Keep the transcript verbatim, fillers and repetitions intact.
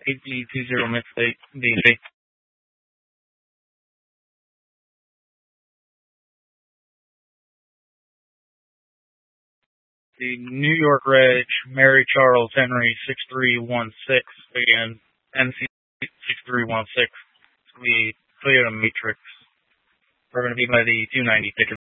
eight D two zero Midstate, D and B. The New York Reg, Mary Charles Henry six three one six, again, N C six three one six, the Toyota Matrix. We're going to be by the two ninety ticket.